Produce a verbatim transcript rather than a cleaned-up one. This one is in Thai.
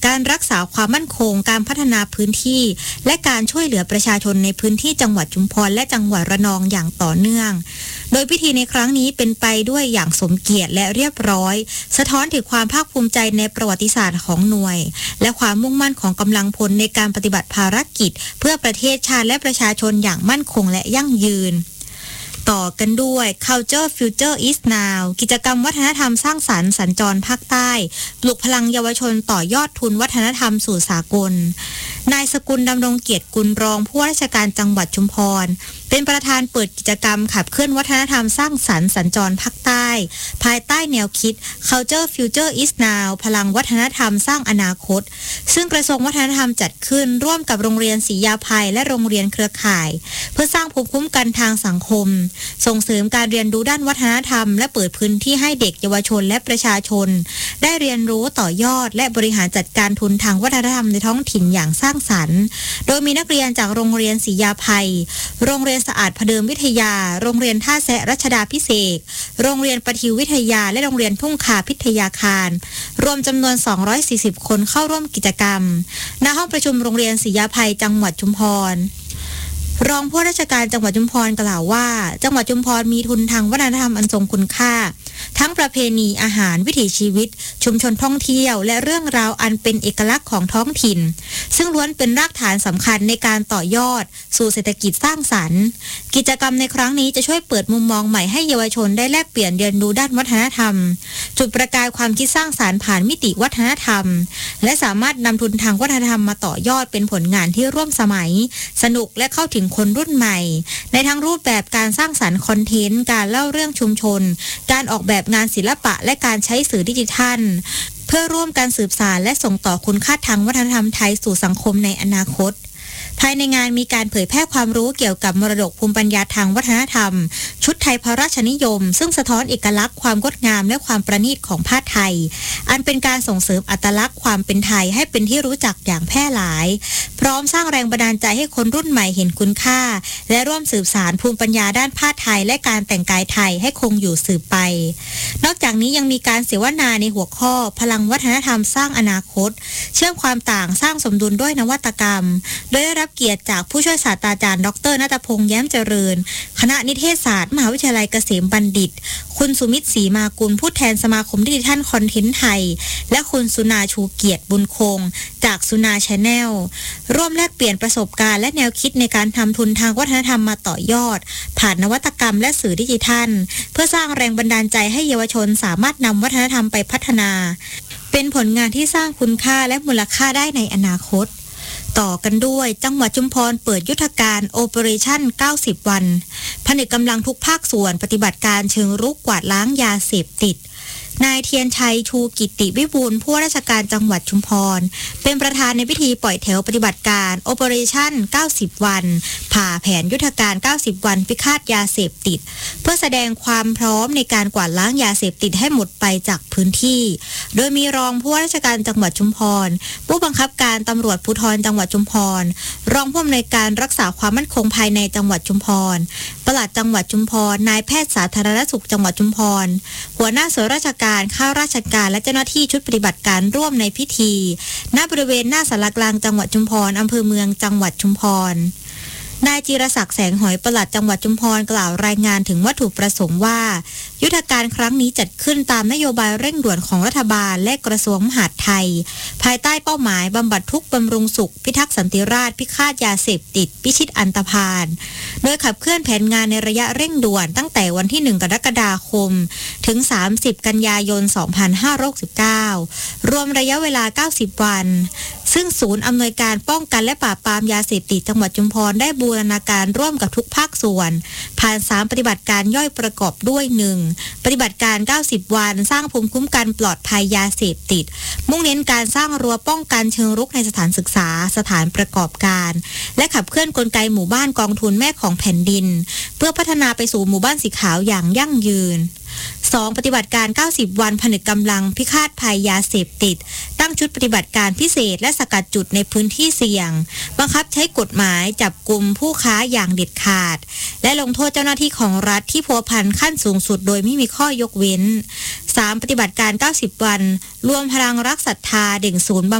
การรักษาความมั่นคงการพัฒนาพื้นที่และการช่วยเหลือประชาชนในพื้นที่จังหวัดชุมพรและจังหวัดระนองอย่างต่อเนื่องโดยพิธีในครั้งนี้เป็นไปด้วยอย่างสมเกียรติและเรียบร้อยสะท้อนถึงความภาคภูมิใจในประวัติศาสตร์ของหน่วยและความมุ่งมั่นของกำลังพลในการปฏิบัติภารกิจเพื่อประเทศชาติและประชาชนอย่างมั่นคงและยั่งยืนต่อกันด้วย Culture Future is Now กิจกรรมวัฒนธรรมสร้างสรรค์สัญจรภาคใต้ปลุกพลังเยาวชนต่อยอดทุนวัฒนธรรมสู่สากลนายสกุลดำรงเกียรติกุลรองผู้ว่าราชการจังหวัดชุมพรเป็นประธานเปิดกิจกรรมขับเคลื่อนวัฒนธรรมสร้างสรรค์สัญจรภาคใต้ภายใต้แนวคิด Culture Future is Now พลังวัฒนธรรมสร้างอนาคตซึ่งกระทรวงวัฒนธรรมจัดขึ้นร่วมกับโรงเรียนศรียาภัยและโรงเรียนเครือข่ายเพื่อสร้างภูมิคุ้มกันทางสังคมส่งเสริมการเรียนรู้ด้านวัฒนธรรมและเปิดพื้นที่ให้เด็กเยาวชนและประชาชนได้เรียนรู้ต่อยอดและบริหารจัดการทุนทางวัฒนธรรมในท้องถิ่นอย่างสร้างสรรค์โดยมีนักเรียนจากโรงเรียนศรียาภัยโรงเรียนสะอาดพเดิมวิทยาโรงเรียนท่าแซะรัชดาภิเษกโรงเรียนประทิววิทยาและโรงเรียนทุ่งคาพิทยาคารรวมจำนวนสองร้อยสี่สิบคนเข้าร่วมกิจกรรมณห้องประชุมโรงเรียนศรียาภัยจังหวัดชุมพรรองผู้ว่าราชการจังหวัดชุมพรกล่าวว่าจังหวัดชุมพรมีทุนทางวัฒนธรรมอันทรงคุณค่าทั้งประเพณีอาหารวิถีชีวิตชุมชนท่องเที่ยวและเรื่องราวอันเป็นเอกลักษณ์ของท้องถิ่นซึ่งล้วนเป็นรากฐานสำคัญในการต่อยอดสู่เศรษฐกิจสร้างสรรค์กิจกรรมในครั้งนี้จะช่วยเปิดมุมมองใหม่ให้เยาวชนได้แลกเปลี่ยนเรียนรู้ด้านวัฒนธรรมจุดประกายความคิดสร้างสรรค์ผ่านมิติวัฒนธรรมและสามารถนำทุนทางวัฒนธรรมมาต่อยอดเป็นผลงานที่ร่วมสมัยสนุกและเข้าถึงคนรุ่นใหม่ในทั้งรูปแบบการสร้างสรรค์คอนเทนต์การเล่าเรื่องชุมชนการออกแบบงานศิลปะและการใช้สื่อดิจิทัลเพื่อร่วมกันสืบสานและส่งต่อคุณค่าทางวัฒนธรรมไทยสู่สังคมในอนาคตภายในงานมีการเผยแพร่ความรู้เกี่ยวกับมรดกภูมิปัญญาทางวัฒนธรรมชุดไทยพระราชนิยมซึ่งสะท้อนเอกลักษณ์ความงดงามและความประณีตของผ้าไทยอันเป็นการส่งเสริมอัตลักษณ์ความเป็นไทยให้เป็นที่รู้จักอย่างแพร่หลายพร้อมสร้างแรงบันดาลใจให้คนรุ่นใหม่เห็นคุณค่าและร่วมสืบสานภูมิปัญญาด้านผ้าไทยและการแต่งกายไทยให้คงอยู่สืบไปนอกจากนี้ยังมีการเสวนาในหัวข้อพลังวัฒนธรรมสร้างอนาคตเชื่อมความต่างสร้างสมดุลด้วยนวัตกรรมโดยได้รับเกียรติจากผู้ช่วยศาสตราจารย์ดร.ณัฐพงษ์แย้มเจริญคณะนิเทศศาสตร์มหาวิทยาลัยเกษมบัณฑิตคุณสุมิตรศรีมากุลผู้แทนสมาคมดิจิทัลคอนเทนต์ไทยและคุณสุนาชูเกียรติบุญคงจากสุนาแชนแนลร่วมแลกเปลี่ยนประสบการณ์และแนวคิดในการทำทุนทางวัฒนธรรมมาต่อยอดผ่านนวัตกรรมและสื่อดิจิทัลเพื่อสร้างแรงบันดาลใจให้เยาวชนสามารถนำวัฒนธรรมไปพัฒนาเป็นผลงานที่สร้างคุณค่าและมูลค่าได้ในอนาคตต่อกันด้วยจังหวัดชุมพรเปิดยุทธการ Operation เก้าสิบ วันผนึกกำลังทุกภาคส่วนปฏิบัติการเชิงรุกกวาดล้างยาเสพติดนายเทียนชัยชูกิติวิบูลย์ผู้ว่าราชการจังหวัดชุมพรเป็นประธานในพิธีปล่อยแถวปฏิบัติการ Operation เก้าสิบ วันผ่าแผนยุทธการ เก้าสิบ วันพิฆาตยาเสพติดเพื่อแสดงความพร้อมในการกวาดล้างยาเสพติดให้หมดไปจากพื้นที่โดยมีรองผู้ว่าราชการจังหวัดชุมพรผู้บังคับการตำรวจภูธรจังหวัดชุมพรรองผู้อำนวยการรักษาความมั่นคงภายในจังหวัดชุมพรปลัดจังหวัดชุมพรนายแพทย์สาธารณสุขจังหวัดชุมพรหัวหน้าส่วนราชการข้าราชการและเจ้าหน้าที่ชุดปฏิบัติการร่วมในพิธีณบริเวณหน้าศาลากลางจังหวัดชุมพรอำเภอเมืองจังหวัดชุมพรนายจิรศักดิ์แสงหอยปลัดจังหวัดชุมพรกล่าวรายงานถึงวัตถุประสงค์ว่ายุทธการครั้งนี้จัดขึ้นตามนโยบายเร่งด่วนของรัฐบาลและกระทรวงมหาดไทยภายใต้เป้าหมายบำบัดทุกข์บำรุงสุขพิทักษ์สันติราษฎร์พิฆาตยาเสพติดพิชิตอันตพาลโดยขับเคลื่อนแผนงานในระยะเร่งด่วนตั้งแต่วันที่หนึ่งกรกฎาคมถึงสามสิบกันยายนสองพันห้าร้อยหกสิบเก้ารวมระยะเวลาเก้าสิบวันซึ่งศูนย์อำนวยการป้องกันและปราบปรามยาเสพติดจังหวัดชุมพรได้บูรณาการร่วมกับทุกภาคส่วนผ่านสามปฏิบัติการย่อยประกอบด้วย หนึ่ง ปฏิบัติการเก้าสิบวันสร้างภูมิคุ้มกันปลอดภัยยาเสพติดมุ่งเน้นการสร้างรั้วป้องกันเชิงรุกในสถานศึกษาสถานประกอบการและขับเคลื่อนกลไกหมู่บ้านกองทุนแม่ของแผ่นดินเพื่อพัฒนาไปสู่หมู่บ้านสีขาวอย่างยั่งยืน สอง. ปฏิบัติการเก้าสิบวันผนึกกำลังพิฆาตภัยยาเสพติดตั้งชุดปฏิบัติการพิเศษและสกัดจุดในพื้นที่เสี่ยงบังคับใช้กฎหมายจับกุมผู้ค้าอย่างเด็ดขาดและลงโทษเจ้าหน้าที่ของรัฐที่พัวพันขั้นสูงสุดโดยไม่มีข้อยกเว้น สาม. ปฏิบัติการเก้าสิบวันรวมพลังรักศรัทธาเด่งศูนย์